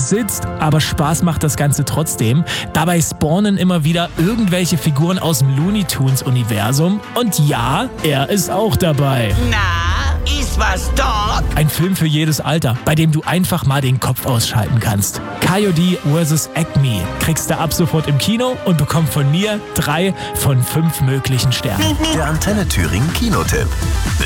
sitzt, aber Spaß macht das Ganze trotzdem. Dabei spawnen immer wieder irgendwelche Figuren aus dem Looney Tunes Universum. Und ja, er ist auch dabei. Na, ist was dort? Ein Film für jedes Alter, bei dem du einfach mal den Kopf ausschalten kannst. Coyote vs. Acme kriegst du ab sofort im Kino und bekommst von mir 3 von 5 möglichen Sternen. Der Antenne Thüringen Kinotipp.